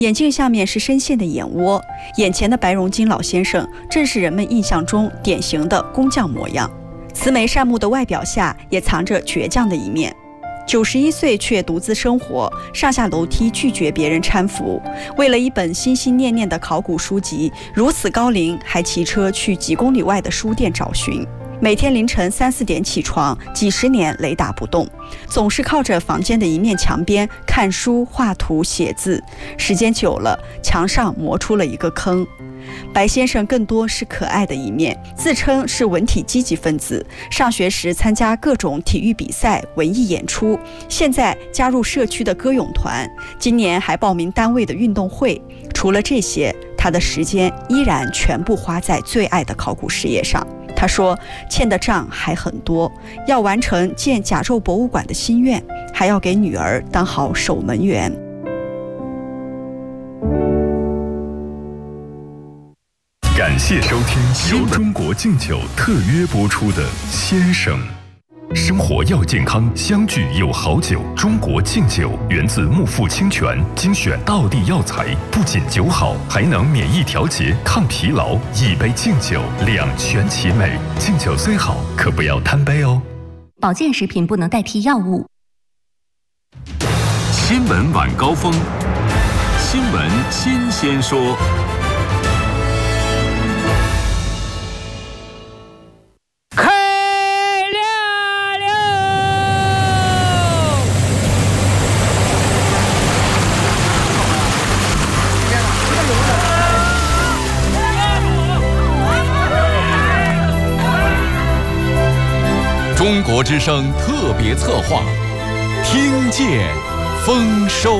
眼镜下面是深陷的眼窝，眼前的白荣金老先生正是人们印象中典型的工匠模样。慈眉善目的外表下也藏着倔强的一面。91岁却独自生活，上下楼梯拒绝别人搀扶。为了一本心心念念的考古书籍，如此高龄还骑车去几公里外的书店找寻。每天凌晨3、4点起床，几十年雷打不动，总是靠着房间的一面墙边看书、画图、写字。时间久了，墙上磨出了一个坑。白先生更多是可爱的一面，自称是文体积极分子，上学时参加各种体育比赛、文艺演出，现在加入社区的歌咏团，今年还报名单位的运动会。除了这些，他的时间依然全部花在最爱的考古事业上。他说，欠的账还很多，要完成建甲胄博物馆的心愿，还要给女儿当好守门员。 感谢收听由中国敬酒特约播出的《先生》。生活要健康，相聚有好酒。中国敬酒源自木富清泉，精选道地药材，不仅酒好，还能免疫调节、抗疲劳。一杯敬酒，两全其美。敬酒虽好，可不要贪杯哦。 保健食品不能代替药物。 新闻晚高峰，新闻新鲜说。 中国之声特别策划，听见丰收。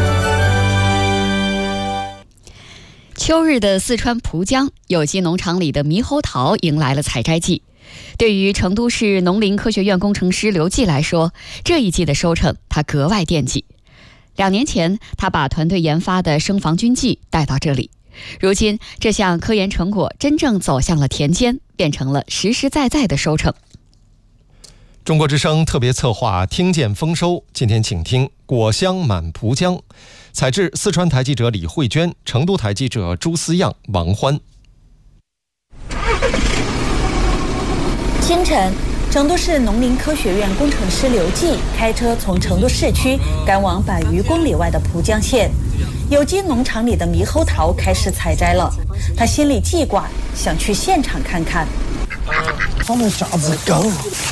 秋日的四川蒲江有机农场里的猕猴桃迎来了采摘季。对于成都市农林科学院工程师刘季来说，这一季的收成他格外惦记。2年前，他把团队研发的生防菌剂带到这里，如今这项科研成果真正走向了田间，变成了实实在在的收成。 中国之声特别策划听见丰收，今天请听果香满蒲江，采制四川台记者李慧娟，成都台记者朱思样、王欢。 清晨，成都市农林科学院工程师刘季开车从成都市区赶往100余公里外的蒲江县，有机农场里的猕猴桃开始采摘了。他心里记挂，想去现场看看。 上面架子高。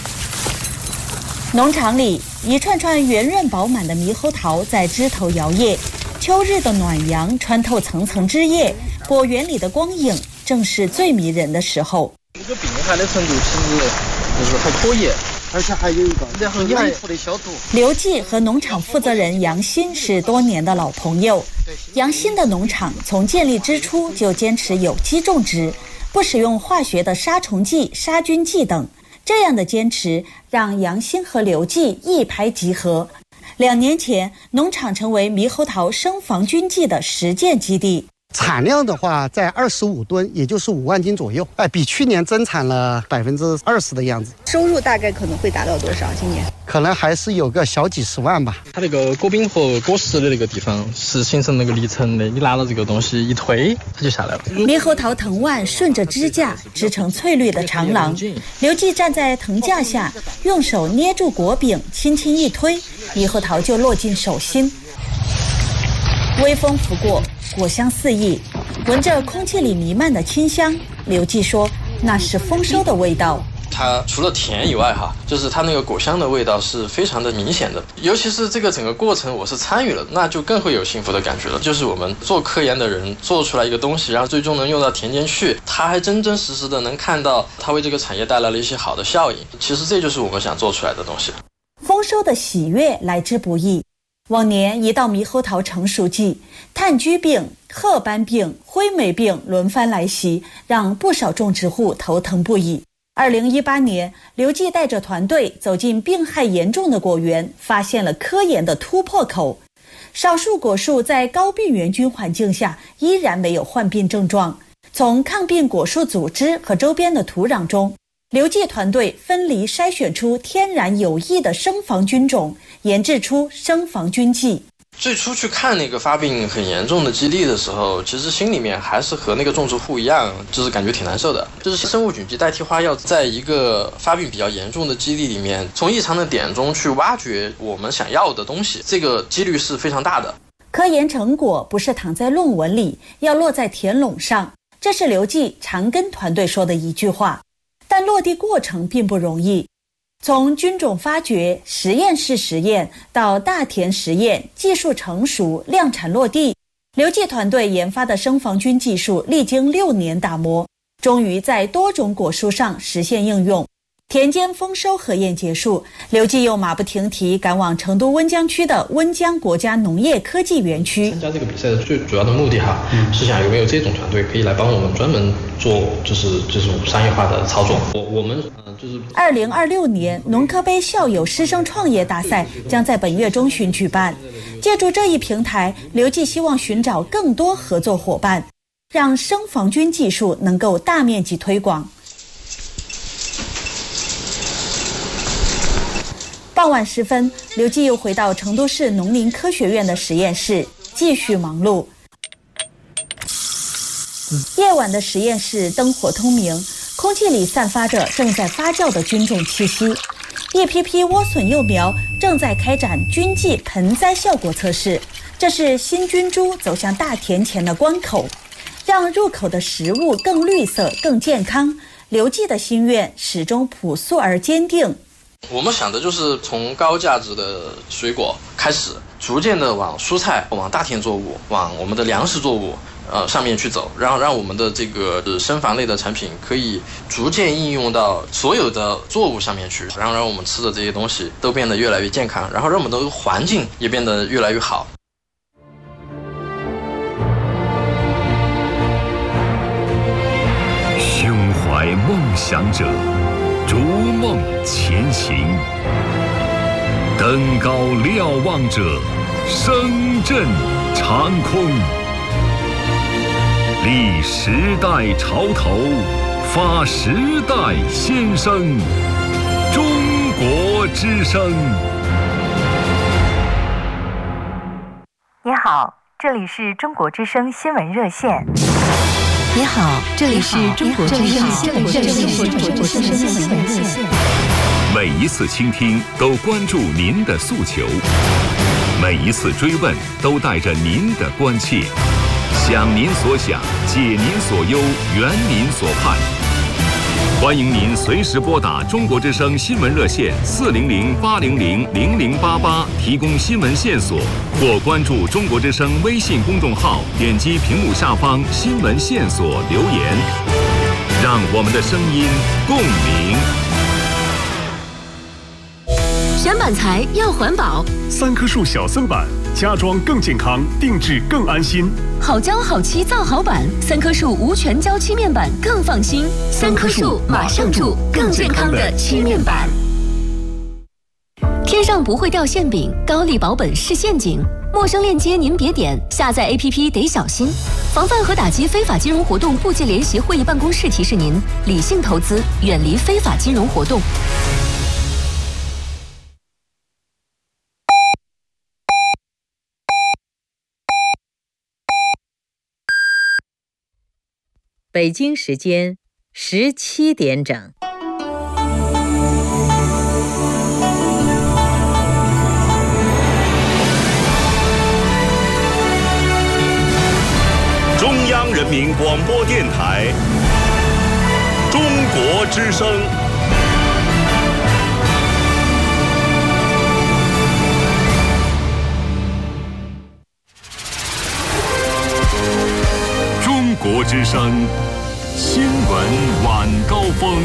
农场里一串串圆润饱满的猕猴桃在枝头摇曳，秋日的暖阳穿透层层枝叶，果园里的光影正是最迷人的时候。 这个病害的程度其实就是还可以，而且还有一个然后养土的消毒。 刘季和农场负责人杨鑫是多年的老朋友。杨鑫的农场从建立之初就坚持有机种植，不使用化学的杀虫剂、杀菌剂等。这样的坚持让杨鑫和刘季一拍即合。2年前，农场成为猕猴桃生防菌剂的实践基地。 产量的话在25吨，也就是5万斤左右，比去年增产了20%的样子。 收入大概可能会达到多少？今年可能还是有个小几十万吧。 它那个果柄和果实的那个地方是形成那个离层的，你拿了这个东西一推，它就下来了。 猕猴桃藤蔓顺着支架织成翠绿的长廊，刘季站在藤架下，用手捏住果柄，轻轻一推，猕猴桃就落进手心。微风拂过，果香四溢，闻着空气里弥漫的清香，刘季说那是丰收的味道。 它除了甜以外就是它那个果香的味道是非常的明显的，尤其是这个整个过程我是参与了，那就更会有幸福的感觉了。就是我们做科研的人做出来一个东西，然后最终能用到田间去，他还真真实实的能看到它为这个产业带来了一些好的效应，其实这就是我们想做出来的东西。 丰收的喜悦来之不易。往年一到猕猴桃成熟季，炭疽病、褐斑病、灰霉病轮番来袭，让不少种植户头疼不已。2018年，刘季带着团队走进病害严重的果园，发现了科研的突破口。少数果树在高病原菌环境下依然没有患病症状。从抗病果树组织和周边的土壤中，刘季团队分离筛选出天然有益的生防菌种，研制出生防菌剂。 最初去看那个发病很严重的基地的时候，其实心里面还是和那个种植户一样，就是感觉挺难受的。就是生物菌剂代替花药，在一个发病比较严重的基地里面，从异常的点中去挖掘我们想要的东西，这个几率是非常大的。 科研成果不是躺在论文里，要落在田垄上，这是刘继长庚团队说的一句话。但落地过程并不容易。从菌种发掘、实验室实验到大田实验，技术成熟、量产落地，刘继团队研发的生防菌技术历经6年打磨，终于在多种果蔬上实现应用。田间丰收核验结束，刘继又马不停蹄赶往成都温江区的温江国家农业科技园区。 参加这个比赛的最主要的目的是想有没有这种团队可以来帮我们专门做就是这种商业化的操作。我们就是 2026年农科杯校友师生创业大赛将在本月中旬举办。借助这一平台，刘继希望寻找更多合作伙伴，让生防菌技术能够大面积推广。傍晚时分，刘继又回到成都市农林科学院的实验室，继续忙碌。夜晚的实验室灯火通明，空气里散发着正在发酵的菌种气息。一批批莴笋幼苗正在开展菌剂盆栽效果测试，这是新菌株走向大田前的关口，让入口的食物更绿色、更健康。刘继的心愿始终朴素而坚定。 我们想的就是从高价值的水果开始，逐渐的往蔬菜、往大田作物、往我们的粮食作物上面去走，然后让我们的这个生防类的产品可以逐渐应用到所有的作物上面去，然后让我们吃的这些东西都变得越来越健康，然后让我们的环境也变得越来越好。 胸怀梦想者，逐梦前行，登高瞭望者，声震长空。立时代潮头，发时代先声。中国之声。 你好，这里是中国之声新闻热线。你好，这里是中国之声新闻热线。 每一次倾听都关注您的诉求，每一次追问都带着您的关切，想您所想，解您所忧，圆您所盼。欢迎您随时拨打中国之声新闻热线400-800-0088提供新闻线索，或关注中国之声微信公众号，点击屏幕下方新闻线索留言，让我们的声音共鸣。 选板材要环保 ，3棵树小森板，家装更健康，定制更安心。 好胶好漆造好板，3棵树无全胶漆面板更放心。3棵树马上住更健康的漆面板。天上不会掉馅饼，高丽保本是陷阱。陌生链接您别点，下载 APP 得小心。防范和打击非法金融活动部界联席会议办公室提示您：理性投资，远离非法金融活动。 北京时间17点整。 中央人民广播电台，中国之声。中国之声新闻晚高峰。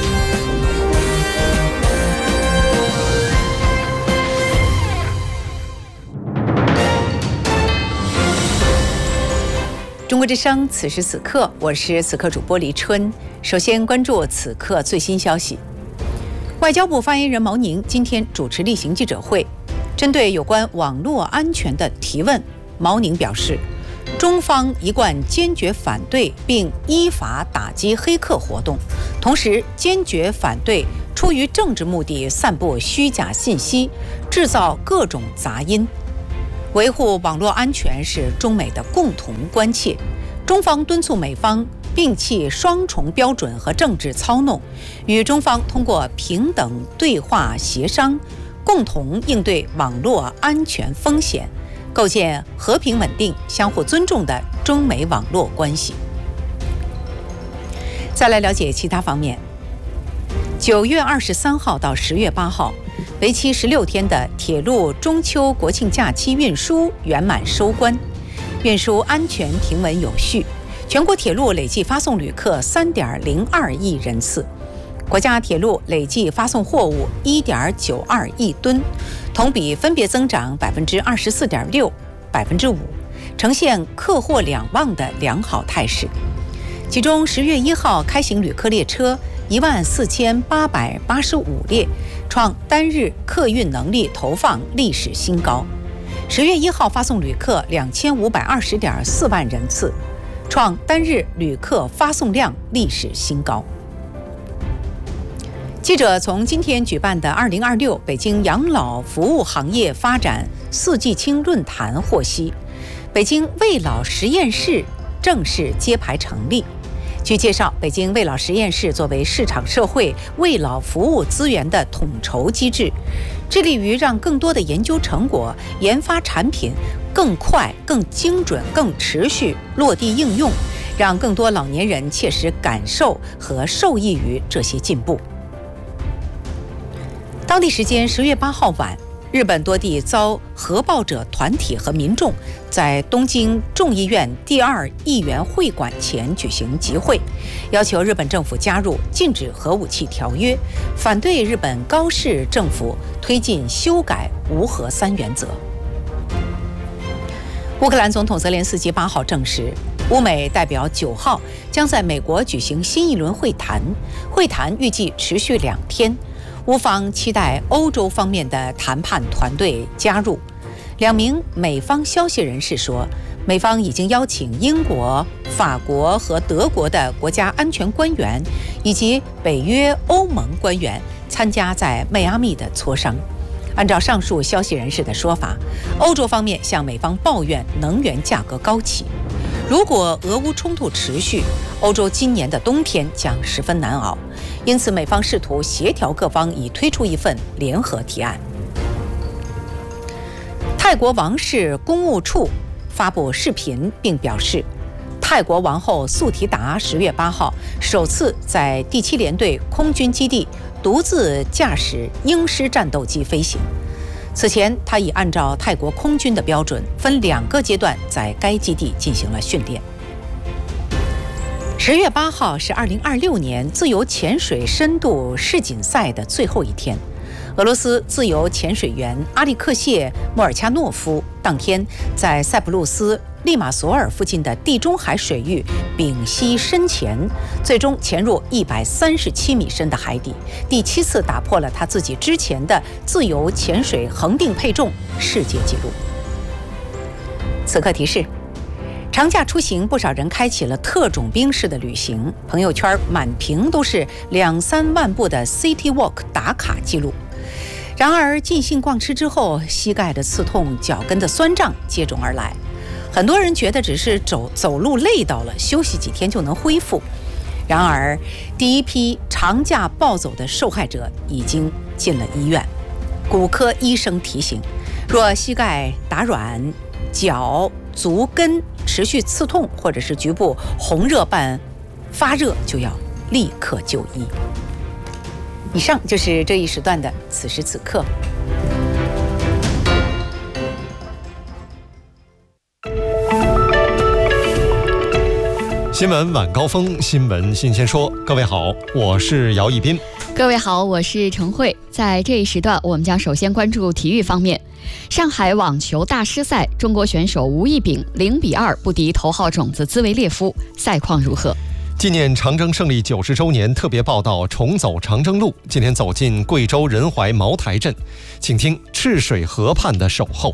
中国之声，此时此刻，我是此刻主播黎春。首先关注此刻最新消息。外交部发言人毛宁今天主持例行记者会，针对有关网络安全的提问，毛宁表示，中方一贯坚决反对并依法打击黑客活动，同时坚决反对出于政治目的散布虚假信息，制造各种杂音。 维护网络安全是中美的共同关切，中方敦促美方摒弃双重标准和政治操弄，与中方通过平等对话协商，共同应对网络安全风险，构建和平稳定、相互尊重的中美网络关系。再来了解其他方面。9月23号到10月8号，为期16天的铁路中秋国庆假期运输圆满收官，运输安全平稳有序，全国铁路累计发送旅客3.02亿人次，国家铁路累计发送货物1.92亿吨，同比分别增长24.6%、5%，呈现客货两旺的良好态势。其中10月1号开行旅客列车14885列，创单日客运能力投放历史新高。10月1号发送旅客2520.4万人次，创单日旅客发送量历史新高。记者从今天举办的2026北京养老服务行业发展4季青论坛获悉，北京卫老实验室正式揭牌成立。据介绍，北京卫老实验室作为市场社会卫老服务资源的统筹机制，致力于让更多的研究成果、研发产品更快、更精准、更持续落地应用，让更多老年人切实感受和受益于这些进步。当地时间10月8号晚，日本多地遭核爆者团体和民众在东京众议院第2议员会馆前举行集会，要求日本政府加入禁止核武器条约，反对日本高市政府推进修改无核3原则。乌克兰总统泽连斯基8号证实，乌美代表9号将在美国举行新一轮会谈，会谈预计持续2天。乌方期待欧洲方面的谈判团队加入。2名美方消息人士说，美方已经邀请英国、法国和德国的国家安全官员以及北约、欧盟官员参加在迈阿密的磋商。按照上述消息人士的说法，欧洲方面向美方抱怨能源价格高企。如果俄乌冲突持续，欧洲今年的冬天将十分难熬，因此美方试图协调各方，以推出一份联合提案。泰国王室公务处发布视频并表示，泰国王后素提达10月8号首次在第7联队空军基地独自驾驶鹰狮战斗机飞行。此前，他已按照泰国空军的标准，分2个阶段在该基地进行了训练。10月8号是2026年自由潜水深度世锦赛的最后一天。俄罗斯自由潜水员阿里克谢·莫尔恰诺夫当天在塞浦路斯利马索尔附近的地中海水域屏息深潜，最终潜入137米深的海底，第7次打破了他自己之前的自由潜水恒定配重世界纪录。此刻提示：长假出行，不少人开启了特种兵式的旅行，朋友圈满屏都是2-3万步的 City Walk 打卡记录。然而尽兴逛吃之后，膝盖的刺痛、脚跟的酸胀接踵而来。很多人觉得只是走路累到了，休息几天就能恢复。然而第一批长假暴走的受害者已经进了医院。骨科医生提醒，若膝盖打软、脚、足跟持续刺痛，或者是局部红热伴发热，就要立刻就医。以上就是这一时段的此时此刻。 新闻晚高峰，新闻新鲜说。各位好，我是姚一斌。 各位好，我是程慧。在这一时段，我们将首先关注体育方面。上海网球大师赛，中国选手吴亦丙0-2不敌头号种子兹维列夫，赛况如何？ 纪念长征胜利90周年特别报道重走长征路，今天走进贵州仁怀茅台镇，请听赤水河畔的守候。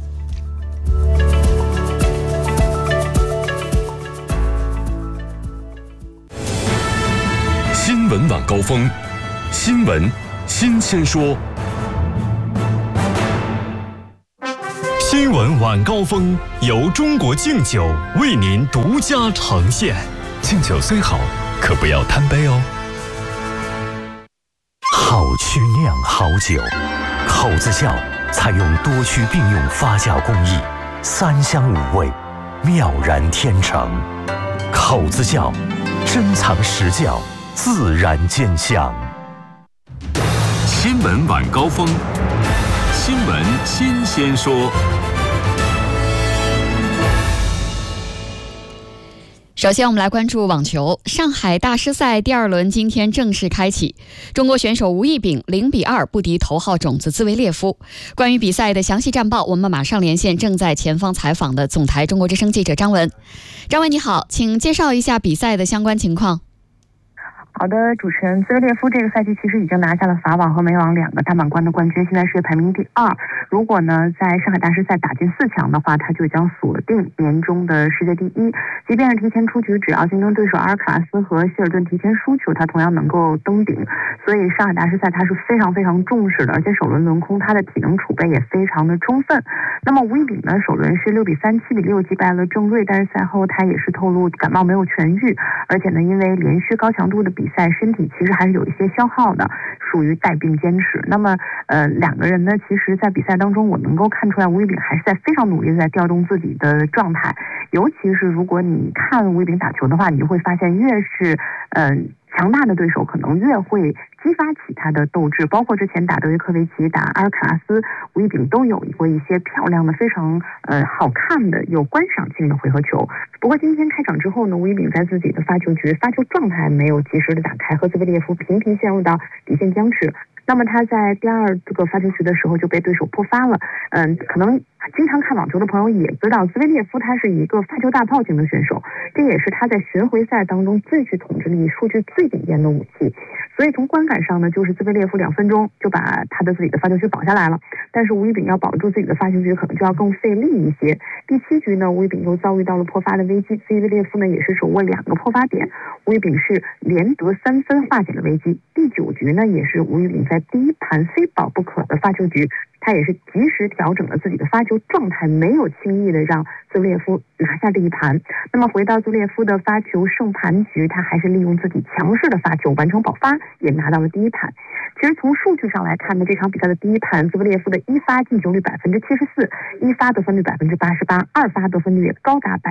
新闻晚高峰，新闻新鲜说。 新闻晚高峰由中国敬酒为您独家呈现。 敬酒虽好，可不要贪杯哦。 好曲酿好酒，口子窖采用多区并用发酵工艺，3香5味，妙然天成。口子窖，珍藏实窖，自然见香。 新闻晚高峰，新闻新鲜说。 首先，我们来关注网球。上海大师赛第2轮今天正式开启，中国选手吴亦丙0-2不敌头号种子兹维列夫。关于比赛的详细战报，我们马上连线正在前方采访的总台中国之声记者张文。张文你好，请介绍一下比赛的相关情况。 好的，主持人，兹维列夫这个赛季其实已经拿下了法网和美网2个大满贯的冠军，现在世界排名第2。如果呢在上海大师赛打进4强的话，他就将锁定年终的世界第1。即便是提前出局，只要竞争对手阿尔卡拉斯和希尔顿提前输球，他同样能够登顶。所以上海大师赛他是非常非常重视的，而且首轮轮空他的体能储备也非常的充分。那么吴亦丙呢，首轮是6-3、7-6击败了郑睿，但是赛后他也是透露感冒没有痊愈，而且呢因为连续高强度的比赛，身体其实还是有一些消耗的，属于带病坚持。那么两个人呢，其实在比赛当中我能够看出来吴亦丙还是在非常努力的在调动自己的状态，尤其是如果你看吴亦丙打球的话，你就会发现越是强大的对手可能越会激发起他的斗志，包括之前打德约科维奇、打阿尔卡拉斯，吴亦丙都有过一些漂亮的非常好看的有观赏性的回合球。不过今天开场之后呢，吴亦丙在自己的发球状态没有及时的打开，和兹维列夫频频陷入到底线僵持。那么他在第2个发球局的时候就被对手破发了。可能经常看网球的朋友也知道，兹维列夫他是一个发球大炮型的选手，这也是他在巡回赛当中最具统治力、数据最顶尖的武器。所以从观感上呢，就是兹维列夫2分钟就把他的自己的发球局绑下来了，但是吴亦丙要保住自己的发球局可能就要更费力一些。第7局呢，吴亦丙又遭遇到了破发的危机，兹维列夫呢也是手握2个破发点，吴亦丙是连得3分化解了危机。第9局呢，也是吴亦丙在第1盘非保不可的发球局，他也是及时调整了自己的发球状态，没有轻易的让兹维列夫拿下这一盘。那么回到兹维列夫的发球胜盘局，他还是利用自己强势的发球完成保发，也拿到了第1盘。其实从数据上来看呢，这场比赛的第1盘，兹维列夫的1发进球率74%， 1发得分率88%， 2发得分率也高达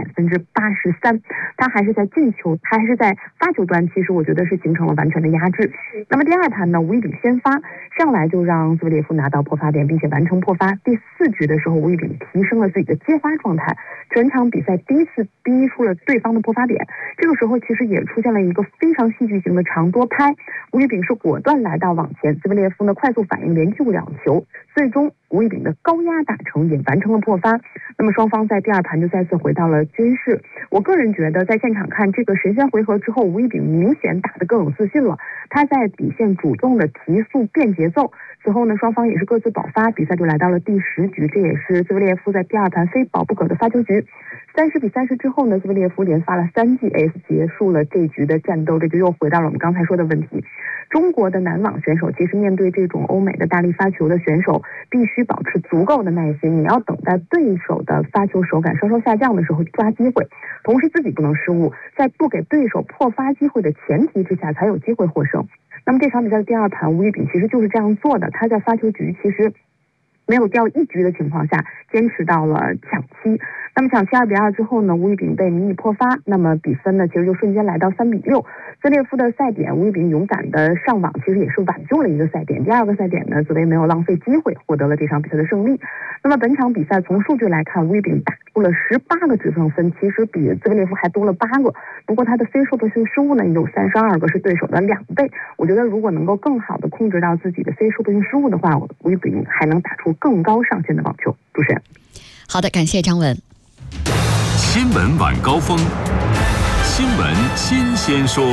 83%。他还是在进球，他还是在发球端，其实我觉得是形成了完全的压制。那么第2盘呢，吴亦丙先发，上来就让兹维列夫拿到破发点，并且完成破发。第4局的时候，吴亦丙提升了自己的接发状态，全场比赛第1次逼出了对方的破发点。这个时候其实也出现了一个非常戏剧性的长多拍，吴亦丙是果断来到网前，兹维列夫呢快速反应连救2球，最终吴亦丙的高压打成，也完成了破发。那么双方在第2盘就再次回到了均势。我个人觉得在现场看这个神仙回合之后，吴亦丙明显打得更有自信了，他在底线主动的提速变节奏。此后呢，双方也是各自保发，比赛就来到了第10局，这也是兹维列夫在第2盘非保不可的发球局。30-30之后呢，兹维列夫连发了3记 ace 结束了这局的战斗。这就又回到了我们刚才说的问题，中国的男网选手其实面对这种欧美的大力发球的选手，必须保持足够的耐心，你要等待对手的发球手感稍稍下降的时候抓机会，同时自己不能失误，在不给对手破发机会的前提之下才有机会获胜。那么这场比赛的第2盘，吴亦丙其实就是这样做的，他在发球局其实没有掉1局的情况下，坚持到了抢七。那么抢七2-2之后呢，吴亦丙被迷你破发，那么比分呢其实就瞬间来到3-6。兹列夫的赛点，吴亦丙勇敢的上网，其实也是挽救了一个赛点。第2个赛点呢，紫薇没有浪费机会，获得了这场比赛的胜利。那么本场比赛从数据来看，吴亦丙打出了18个制胜分，其实比兹维列夫还多了8个。不过他的非受迫性失误呢有32个，是对手的2倍。我觉得如果能够更好的控制到自己的非受迫性失误的话，吴亦丙还能打出更高上限的网球。主持人， 好的，感谢张文。 新闻晚高峰，新闻新鲜说。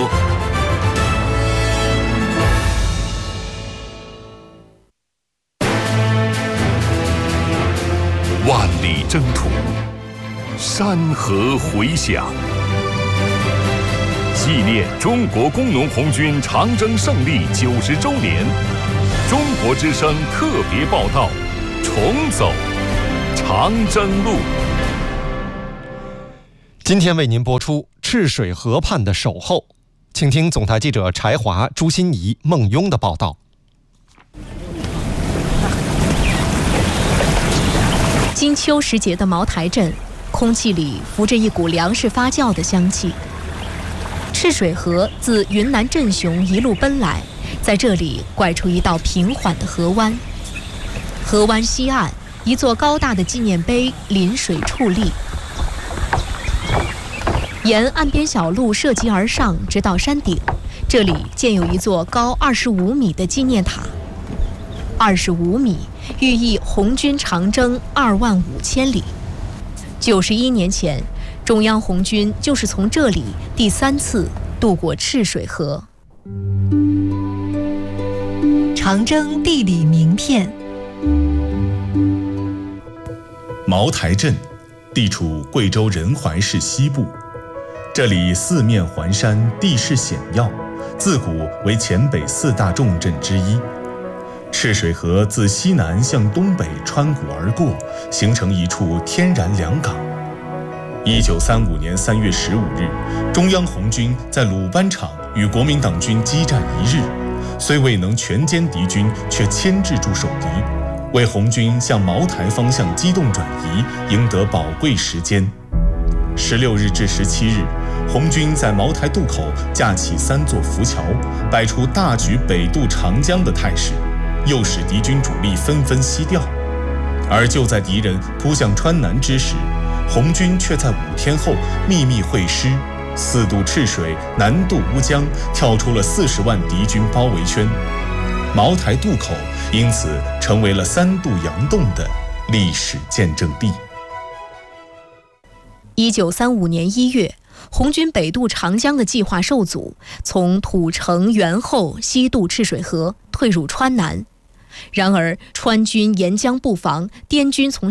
万里征途，山河回响，纪念中国工农红军长征胜利90周年，中国之声特别报道，重走长长征路。 今天为您播出赤水河畔的守候，请听总台记者柴华、朱欣怡、孟雍的报道。 金秋时节的茅台镇，空气里浮着一股粮食发酵的香气。赤水河自云南镇雄一路奔来，在这里拐出一道平缓的河湾。河湾西岸，一座高大的纪念碑临水矗立。沿岸边小路涉级而上，直到山顶，这里建有一座高25米的纪念塔。25米，寓意红军长征25000里。91年前，中央红军就是从这里第3次渡过赤水河。 长征地理名片。 茅台镇地处贵州仁怀市西部，这里四面环山，地势险要，自古为黔北4大重镇之一。赤水河自西南向东北穿谷而过，形成一处天然良港。1935年3月15日，中央红军在鲁班场与国民党军激战1日，虽未能全歼敌军，却牵制住守敌，为红军向茅台方向机动转移赢得宝贵时间。16日至17日，红军在茅台渡口架起3座浮桥，摆出大举北渡长江的态势，诱使敌军主力纷纷西调。而就在敌人扑向川南之时，红军却在5天后秘密会师，4渡赤水，南渡乌江，跳出了40万敌军包围圈。茅台渡口因此成为了3渡洋洞的历史见证地。 1935年1月，红军北渡长江的计划受阻，从土城元后西渡赤水河，退入川南。然而川军沿江布防，滇军从